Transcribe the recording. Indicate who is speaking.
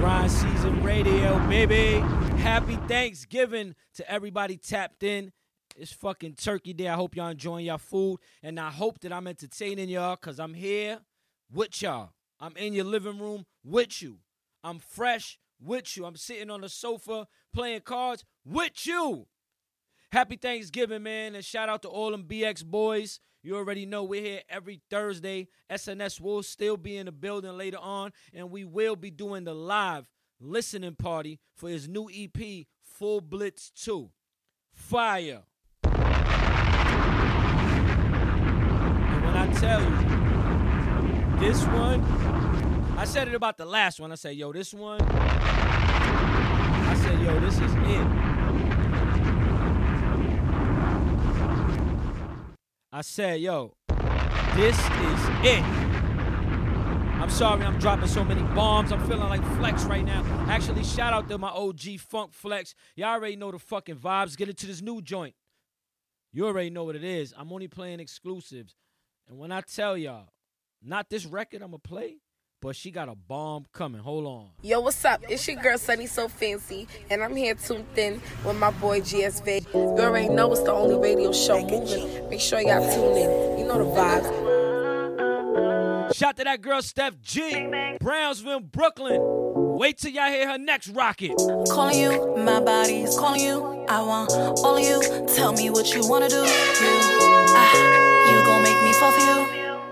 Speaker 1: Grind Season Radio, baby. Happy Thanksgiving to everybody tapped in. It's fucking Turkey Day. I hope y'all enjoying y'all food. And I hope that I'm entertaining y'all because I'm here with y'all. I'm in your living room with you. I'm fresh with you. I'm sitting on the sofa playing cards with you. Happy Thanksgiving, man. And shout out to all them BX boys. You already know we're here every Thursday. SNS will still be in the building later on. And we will be doing the live listening party for his new EP, Full Blitz 2. Fire. And when I tell you, this one, I said it about the last one. I said, yo, this one, I said, yo, this is it. I said, yo, this is it. I'm sorry I'm dropping so many bombs. I'm feeling like Flex right now. Actually, shout out to my OG Funk Flex. Y'all already know the fucking vibes. Get into this new joint. You already know what it is. I'm only playing exclusives. And when I tell y'all, not this record I'm going to play, but she got a bomb coming. Hold on.
Speaker 2: Yo, what's up? It's your girl, Sunny So Fancy, and I'm here tuned in with my boy, GSV. You already know it's the only radio show moving. Make sure y'all tune in. You know the vibes.
Speaker 1: Shout to that girl, Steph G. Brownsville, Brooklyn. Wait till y'all hear her next rocket.
Speaker 3: Calling you, my body's calling you. I want all of you. Tell me what you want to do. You gon' make me fall for you.